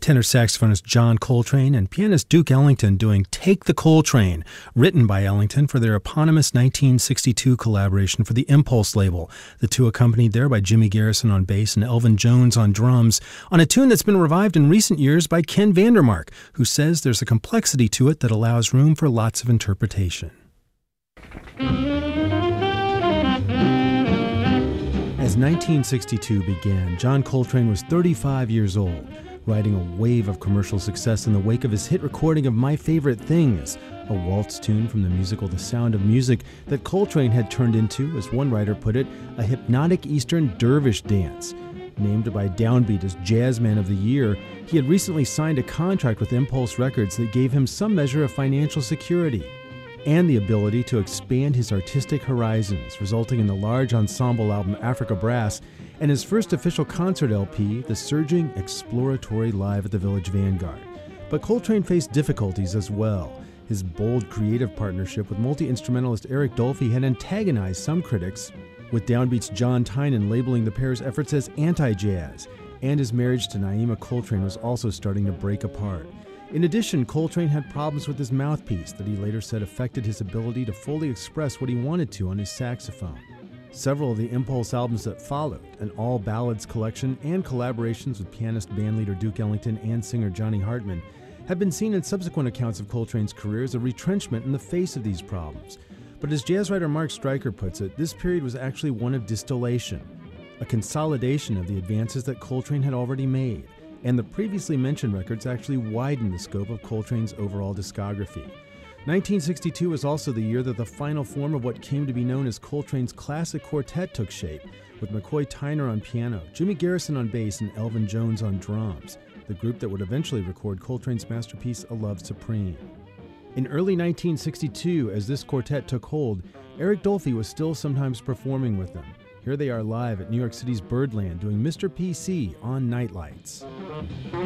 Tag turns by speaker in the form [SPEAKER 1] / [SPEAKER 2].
[SPEAKER 1] tenor saxophonist John Coltrane and pianist Duke Ellington doing Take the Coltrane, written by Ellington for their eponymous 1962 collaboration for the Impulse label. The two accompanied there by Jimmy Garrison on bass and Elvin Jones on drums, on a tune that's been revived in recent years by Ken Vandermark, who says there's a complexity to it that allows room for lots of interpretation. As 1962 began, John Coltrane was 35 years old, riding a wave of commercial success in the wake of his hit recording of My Favorite Things, a waltz tune from the musical The Sound of Music that Coltrane had turned into, as one writer put it, a hypnotic Eastern dervish dance. Named by Downbeat as Jazzman of the Year, he had recently signed a contract with Impulse Records that gave him some measure of financial security and the ability to expand his artistic horizons, resulting in the large ensemble album Africa Brass and his first official concert LP, The Surging Exploratory Live at the Village Vanguard. But Coltrane faced difficulties as well. His bold creative partnership with multi-instrumentalist Eric Dolphy had antagonized some critics, with Downbeat's John Tynan labeling the pair's efforts as anti-jazz, and his marriage to Naima Coltrane was also starting to break apart. In addition, Coltrane had problems with his mouthpiece that he later said affected his ability to fully express what he wanted to on his saxophone. Several of the Impulse albums that followed, an all-ballads collection and collaborations with pianist bandleader Duke Ellington and singer Johnny Hartman, have been seen in subsequent accounts of Coltrane's career as a retrenchment in the face of these problems. But as jazz writer Mark Stryker puts it, this period was actually one of distillation, a consolidation of the advances that Coltrane had already made. And the previously mentioned records actually widened the scope of Coltrane's overall discography. 1962 was also the year that the final form of what came to be known as Coltrane's classic quartet took shape, with McCoy Tyner on piano, Jimmy Garrison on bass, and Elvin Jones on drums, the group that would eventually record Coltrane's masterpiece A Love Supreme. In early 1962, as this quartet took hold, Eric Dolphy was still sometimes performing with them. Here they are live at New York City's Birdland doing Mr. PC on Nightlights.